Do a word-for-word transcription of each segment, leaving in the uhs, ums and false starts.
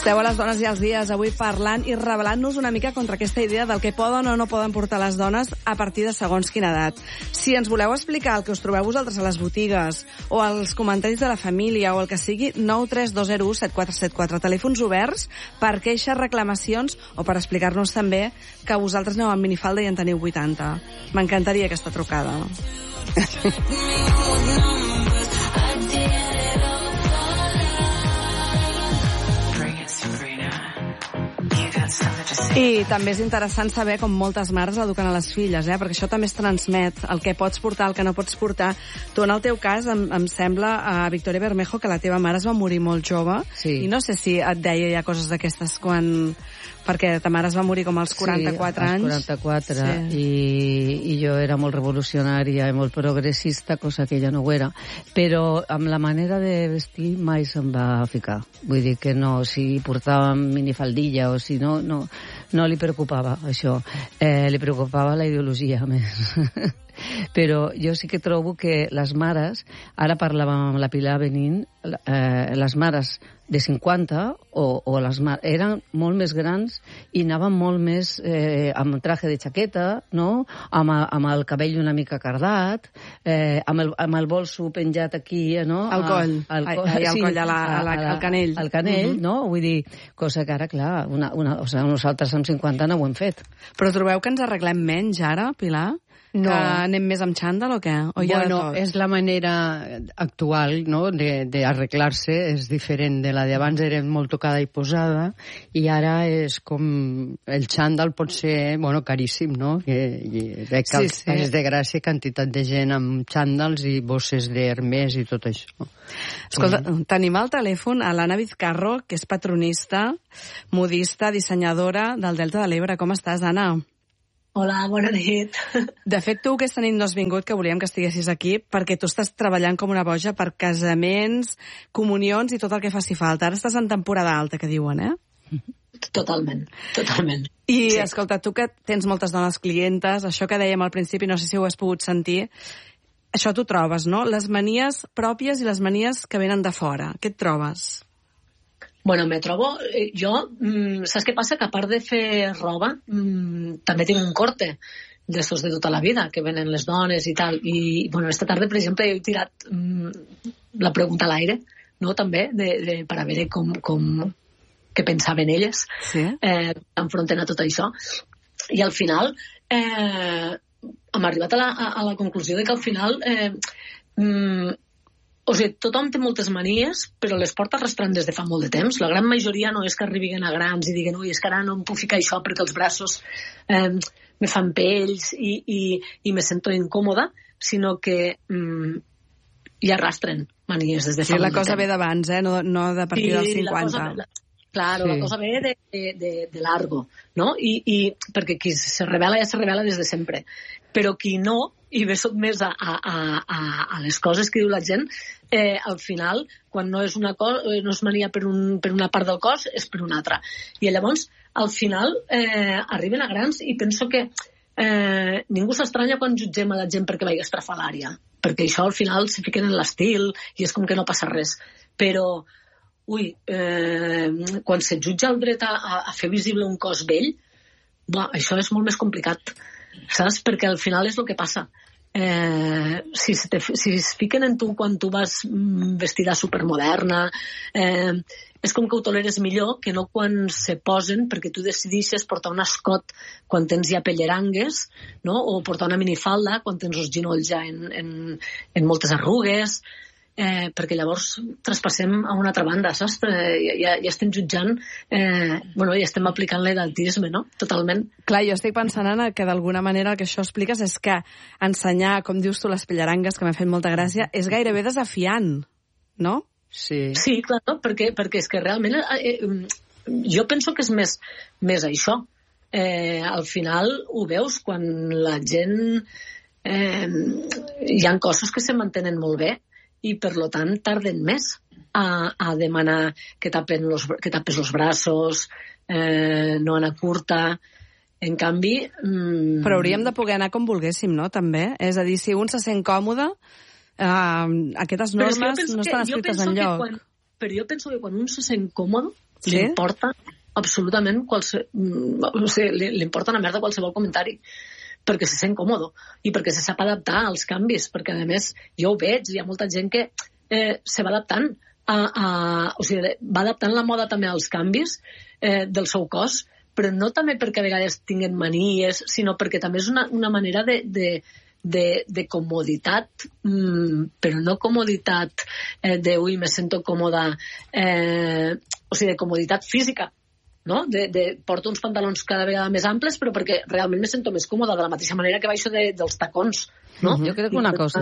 Esteu a les dones i els dies avui parlant i rebel·lant-nos una mica contra aquesta idea del que poden o no poden portar les dones a partir de segons quina edat. Si ens voleu explicar el que us trobeu vosaltres a les botigues o els comentaris de la família o el que sigui, nou tres dos zero u set quatre set quatre, telèfons oberts per queixes, reclamacions o per explicar-nos també que vosaltres aneu amb minifalda i en teniu vuitanta. M'encantaria aquesta trucada. I també és interessant saber com moltes mares eduquen a les filles, eh? Perquè això també es transmet, el que pots portar, el que no pots portar. Tu, en el teu cas, em, em sembla, a Victoria Bermejo, que la teva mare es va morir molt jove, sí. I no sé si et deia ja coses d'aquestes quan... Perquè ta mare es va morir com als quaranta-quatre anys. Sí, als quaranta-quatre, sí. I, i jo era molt revolucionària i molt progressista, cosa que ella no ho era. Però amb la manera de vestir mai se'm va ficar. Vull dir que no, si portava minifaldilla o si no, no, no li preocupava això. Eh, li preocupava la ideologia, a més. Però jo sí que trobo que les mares, ara parlàvem amb la Pilar venint, eh, les mares de cinquanta o, o les mares eren molt més grans i anaven molt més eh, amb traje de jaqueta, no? amb, amb el cabell una mica cardat, eh, amb, el, amb el bolso penjat aquí, no? Al coll, al coll, ai, ai, sí, al coll, a la, a la, al canell. Al canell, uh-huh. No? Vull dir, cosa que ara, clar, una, una, o sigui, nosaltres amb cinquanta no ho hem fet. Però trobeu que ens arreglem menys ara, Pilar? No. Que anem més amb xandall o què? O bueno, és la manera actual, no?, d'arreglar-se, és diferent de la d'abans, era molt tocada i posada, i ara és com... El xandall pot ser, bueno, caríssim, no? I, i veig que sí, sí. És de gràcia quantitat de gent amb xandalls i bosses d'Hermès i tot això. Escolta, mm. tenim al telèfon a l'Anna Vizcarro, que és patronista, modista, dissenyadora del Delta de l'Ebre. Com estàs, Anna? Hola, bona nit. De fet, tu aquesta nit no has vingut, que volíem que estiguessis aquí, perquè tu estàs treballant com una boja per casaments, comunions i tot el que faci falta. Ara estàs en temporada alta, que diuen, eh? Totalment, totalment. I, sí. Escolta, tu que tens moltes dones clientes, això que dèiem al principi, no sé si ho has pogut sentir, això t'ho trobes, no? Les manies pròpies i les manies que venen de fora. Què et trobes? Bueno, me trobo... Jo, mmm, saps què passa? Que a part de fer roba, mmm, també tinc un corte d'estos de tota la vida, que venen les dones i tal. I, bueno, esta tarda, per exemple, he tirat mmm, la pregunta a l'aire, no?, també, de, de, per a veure com, com, què pensaven elles, sí. eh, enfronten a tot això. I al final, eh, hem arribat a la, a la conclusió de que al final... Eh, mmm, O sigui, tothom té moltes manies, però les porta arrastrant des de fa molt de temps. La gran majoria no és que arribin a grans i diguen, ui, és que ara no em puc ficar això perquè els braços eh, me fan pells i, i, i me sento incòmoda, sinó que mm, hi arrastren manies des de fa sí, molt de temps. Sí, la cosa ve d'abans, eh? No, no de partir sí, dels cinquanta. La cosa, claro, sí. La cosa ve de, de, de, de largo, no? I, i perquè qui se revela ja se revela des de sempre. Però qui no, i ve sotmès a, a, a, a les coses que diu la gent, eh, al final, quan no és una cosa, no és mania per, un, per una part del cos, és per una altra. I llavors, al final, eh, arriben a grans i penso que eh, ningú s'estranya quan jutgem a la gent perquè vagi estrafalària, perquè això al final se fiquen en l'estil i és com que no passa res. Però, ui, eh, quan se jutja el dret a, a fer visible un cos vell, buah, això és molt més complicat, saps? Perquè al final és el que passa. Eh, si, te, si es fiquen en tu quan tu vas vestida supermoderna, eh, és com que ho toleres millor que no quan se posen perquè tu decidixes portar un escot quan tens ja pellerangues, no? O portar una minifalda quan tens els ginolls ja en, en, en moltes arrugues, eh, perquè llavors traspassem a una altra banda, saps? Eh, ja, ja estem jutjant, eh, bueno, ja estem aplicant l'edatisme, no? Totalment. Clar, jo estic pensant, Anna, que d'alguna manera el que això expliques és que ensenyar, com dius tu, les pellarangues, que m'ha fet molta gràcia, és gairebé desafiant, no? Sí, sí, clar, no? perquè, perquè és que realment eh, jo penso que és més, més això. Eh, al final ho veus quan la gent... Eh, hi ha cossos que se mantenen molt bé i per lo tant tarden més a, a demanar que, tapen los, que tapes els braços, eh, no anar curta. En canvi... Mmm... Però hauríem de poder anar com volguéssim, no?, també. És a dir, si un se sent còmode, eh, aquestes normes no estan escrites enlloc. Quan, però jo penso que quan un se sent còmode, sí? li importa absolutament qualsevol... O sigui, li, li importa una merda qualsevol comentari, perquè se sent còmode i perquè se sap adaptar als canvis, perquè a més jo ho veig, hi ha molta gent que eh, se va adaptant a, a, o sigui, va adaptant la moda també als canvis eh, del seu cos, però no també perquè a vegades tinguen manies, sinó perquè també és una, una manera de, de, de, de comoditat, mm, però no comoditat eh, de ui, me sento còmoda, eh, o sigui, de comoditat física, no? De, de, porto uns pantalons cada vegada més amples, però perquè realment me sento més còmoda, de la mateixa manera que baixo de, dels tacons, no? Uh-huh. Jo crec que una cosa,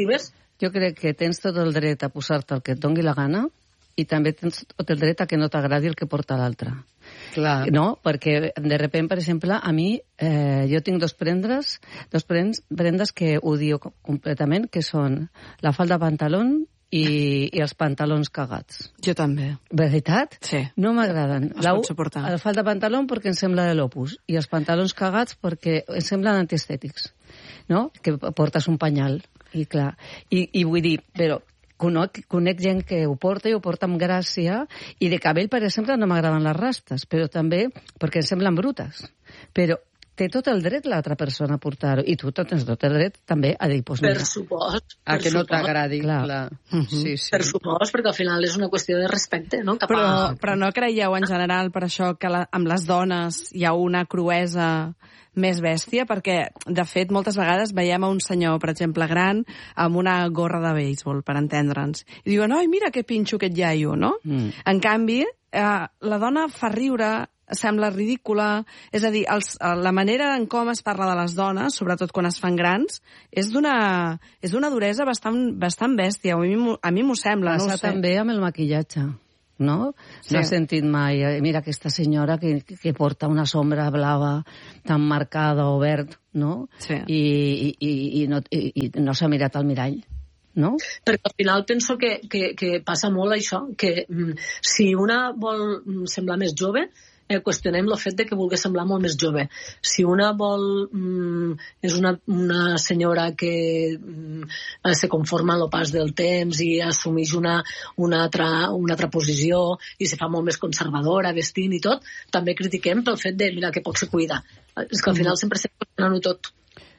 jo crec que tens tot el dret a posar-te el que et doni la gana i també tens tot el dret a que no t'agradi el que porta l'altre. Clar. No? Perquè, de repente, per exemple, a mi, eh, jo tinc dos prendes, dos prendes, prendes que odio completament, que són la falda pantalón i, i els pantalons cagats. Jo també. Veritat? Sí. No m'agraden. Es pot suportar. La falda pantalón perquè em sembla de l'opus i els pantalons cagats perquè em semblen antiestètics, no? Que portes un panyal, i clar. I, i vull dir, però conec, conec gent que ho porta i ho porta amb gràcia, i de cabell, per exemple, no m'agraden les rastes, però també perquè em semblen brutes. Però té tot el dret l'altra persona a portar-ho, i tu tens tot el dret també a dir, pues, per mira, supost, a per que no supost. t'agradi, clar. clar. Uh-huh. Sí, sí. Per supost, perquè al final és una qüestió de respecte, no? Cap Però, a... però no creieu en general per això que la, amb les dones hi ha una cruesa més bèstia? Perquè, de fet, moltes vegades veiem a un senyor, per exemple, gran, amb una gorra de béisbol, per entendre'ns, i diuen, oi, mira que pinxo aquest iaio, no? Mm. En canvi, eh, la dona fa riure, sembla ridícula, és a dir, els, la manera en com es parla de les dones, sobretot quan es fan grans, és d'una és d'una duresa bastant, bastant bèstia, a mi, a mi m'ho sembla, passa no ho sé. també amb el maquillatge, no? Sí. No he sentit mai, mira aquesta senyora que, que porta una sombra blava tan marcada o verd, no? Sí. I, i, i, i no, i, i no s'ha mirat al mirall, no? Perquè al final penso que, que, que passa molt això, que mm, si una vol mm, semblar més jove, eh, qüestionem el fet de que vulgui semblar molt més jove. Si una vol mm, és una, una senyora que mm, se conforma en el pas del temps i assumeix una, una, altra, una altra posició i se fa molt més conservadora, vestint i tot, també critiquem pel fet de, mira, que poc se cuida. És que al final sempre estem qüestionant-ho tot.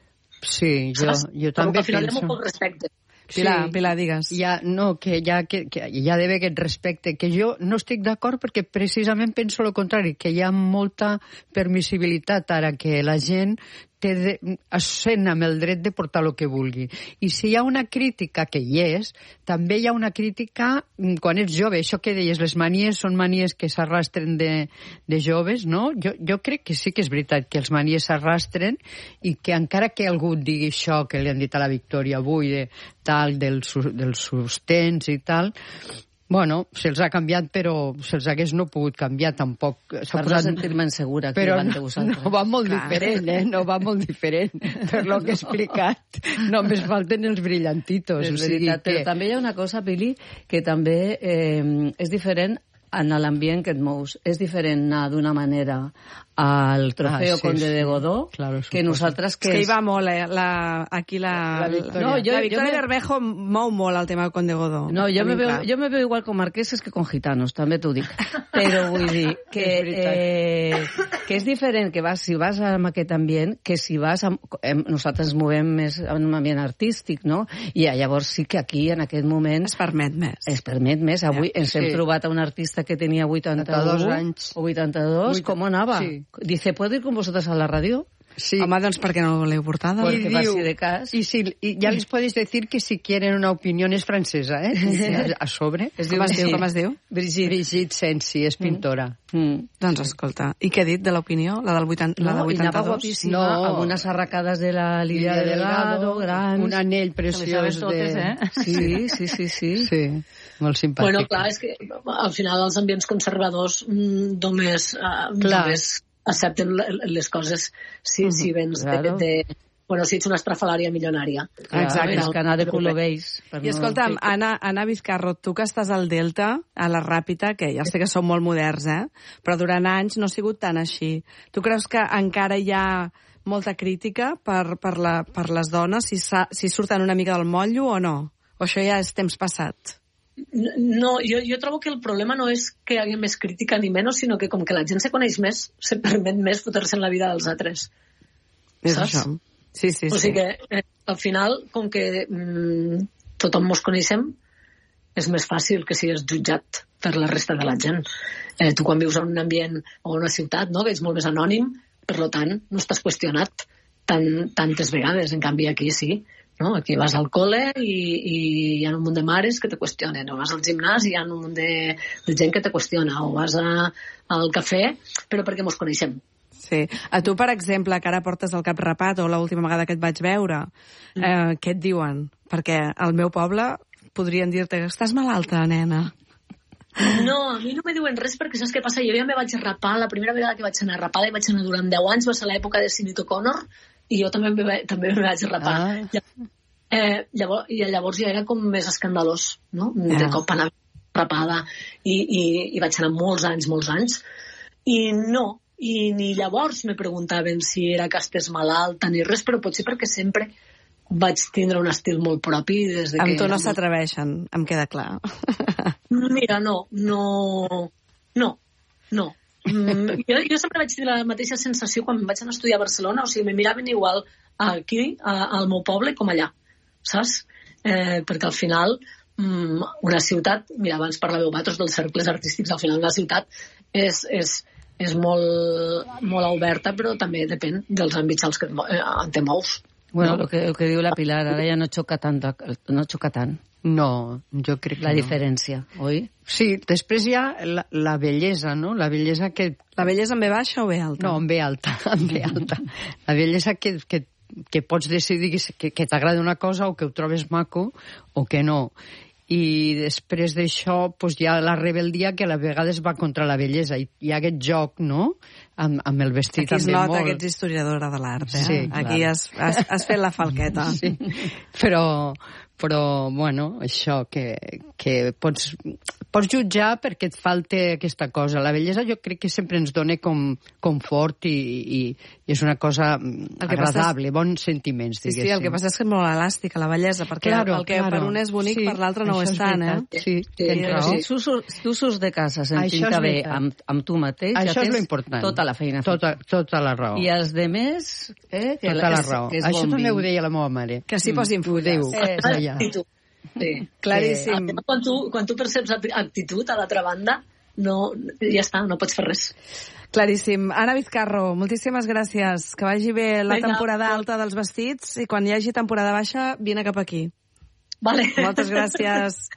Sí, jo, Saps? jo també al final penso... hi ha molt poc respecte. Pilar, Sí. Pilar, digues. Ja, no, que ja, que, que hi ha d'haver aquest respecte, que jo no estic d'acord perquè precisament penso el contrari, que hi ha molta permissibilitat ara que la gent té de, es sent amb el dret de portar el que vulgui. I si hi ha una crítica, que hi és, també hi ha una crítica quan ets jove. Això que deies, les manies són manies que s'arrastren de, de joves, no? Jo, jo crec que sí que és veritat que els manies s'arrastren i que encara que algú digui això que li han dit a la Victòria avui, de tal, del, dels sostens i tal, bueno, se'ls ha canviat, però se'ls hagués no pogut canviar tampoc. Per no sentir-me insegura aquí però davant de no, vosaltres. no va molt Clar. diferent, eh? No va molt diferent, per lo que he explicat. Només falten els brillantitos. És o sigui veritat, que... però també hi ha una cosa, Pili, que també eh, és diferent en l'ambient que et mous. És diferent anar d'una manera al Trofeo Ah, sí, Conde sí. de Godó Claro, que nosaltres que És que hi és... va molt, eh? La, aquí la... La Victòria. No, jo, La la Victòria Victòria Bermejo mou molt el tema del Conde Godó. No, jo me, Tenim veo, clar. jo me veo igual con marqueses que con gitanos, també t'ho dic. Però vull dir que, eh, que és diferent que vas, si vas amb aquest ambient que si vas... Amb, eh, nosaltres ens movem més en un ambient artístic, no? I llavors sí que aquí, en aquest moment... Es permet més. Es permet més. Avui ens Sí. hem trobat a un artista que tenia vuitanta-u vuitanta-dos anys. o vuitanta-dos. Vuit- Com anava? Sí. Dice, ¿puedo ir con vosotros a la radio? Sí. Home, doncs per què no l'heu portada? Pues- I Porque per diu, si de cas. y si, y ya les podéis decir que si quieren una opinión es francesa, ¿eh? A sobre. Es Com es diu, com es diu? Brigitte. Brigitte Sensi, és pintora. Mm. Doncs escolta, i què ha dit de l'opinió? La del vuitanta, la de No, i anava vuitanta-dos? guapíssima, No. amb unes arracades de la Lídia Lídia Delgado, grans. un anell Se les preciós sabes totes, de... eh? Sí, sí, sí, sí. Sí, molt simpàtic. Bueno, clar, és que al final els ambients conservadors mm, només, uh, Clar. només accepten le- les coses si, si vens claro. de, de... Bueno, si ets una estrafalària milionària. Clar, Exacte. és que anar de color beige. per I escolta'm, Anna, Anna Vizcarro, tu que estàs al Delta, a la Ràpita, que ja sé que som molt moderns, eh? Però durant anys no ha sigut tan així. Tu creus que encara hi ha molta crítica per, per, la, per les dones, si, sa, si surten una mica del motllo o no? O això ja és temps passat? No, jo, jo trobo que el problema no és que hi hagi més crítica ni menys, sinó que com que la gent se coneix més, se permet més fotre-se en la vida dels altres. És saps? això. Sí, sí, o sí. sigui que, eh, al final, com que mm, tothom mos coneixem, és més fàcil que sigues jutjat per la resta de la gent. Eh, tu quan vius en un ambient o una ciutat, no?, que ets molt més anònim, per tant, no estàs qüestionat tant, tantes vegades. En canvi, aquí sí. No? Aquí vas al col·le i, i hi ha un munt de mares que te qüestionen, o vas al gimnàs i hi ha un munt de, de gent que te qüestiona, o vas a, al cafè, però perquè mos coneixem. Sí. A tu, per exemple, que ara portes el cap rapat, o l'última vegada que et vaig veure, mm. eh, què et diuen? Perquè al meu poble podrien dir-te que estàs malalta, nena. No, a mi no me diuen res perquè saps què passa? Jo ja me vaig rapar, la primera vegada que vaig anar rapada i vaig anar durant deu anys, va ser l'època de Sinead O'Connor, i jo també me, també me vaig rapar. Ah. Eh, llavors, I llavors ja era com més escandalós, no? Ah. De cop anar rapada. I, i, I vaig anar molts anys, molts anys. I no, i ni llavors me preguntaven si era que estés malalta ni res, però potser perquè sempre vaig tindre un estil molt propi. Des de amb que tu no molt... s'atreveixen, em queda clar. Mira, no, no, no, no. Mm, jo, jo sempre vaig tenir la mateixa sensació quan vaig anar a estudiar a Barcelona, o sigui, me miraven igual aquí, a, al meu poble, com allà, saps? Eh, perquè al final, mm, una ciutat, mira, abans parlàveu vosaltres dels cercles artístics, al final una ciutat és, és, és molt, molt oberta, però també depèn dels àmbits als que en te mous. Bueno, no? el, que, el que diu la Pilar, ara ja no xoca tant, no xoca tant. No, jo crec que la no. diferència, oi? Sí, després hi ha la, la bellesa, no? La bellesa que... La bellesa en ve baixa o ve alta? No, en ve alta, en ve alta. La bellesa que, que, que pots decidir que, que t'agrada una cosa o que ho trobes maco o que no. I després d'això pues, hi ha la rebeldia que a vegades va contra la bellesa. I hi ha aquest joc, no?, amb, amb el vestit aquí també molt... Aquí es nota que ets historiadora de l'art, eh? Sí, aquí clar. has, has, has fet la falqueta. Sí, però, però bueno, això, que, que pots, pots jutjar perquè et falta aquesta cosa. La bellesa jo crec que sempre ens dona com confort i, i, i és una cosa agradable, és... bons sentiments, diguéssim. Sí, sí, el que passa és que és molt elàstica, la bellesa, perquè claro, el que claro. per un és bonic, sí, per l'altre no ho és tant, eh? Sí, sí, tens raó. Si tu, surts, tu surts de casa sentint-te bé amb, amb tu mateix, això ja és tens important. tota la feina feta. Tota, tota la raó. I els demés, eh? Que tota la raó. Que és això bon també vinc. ho deia la meva mare. Que s'hi posin fulles. Eh, eh, actitud. Sí. Claríssim. Eh, quan, tu, quan tu perceps actitud a l'altra banda, no, ja està, no pots fer res. Claríssim. Anna Vizcarro, moltíssimes gràcies. Que vagi bé la Vinga, temporada alta dels vestits i quan hi hagi temporada baixa, vine cap aquí. Vale. Moltes gràcies.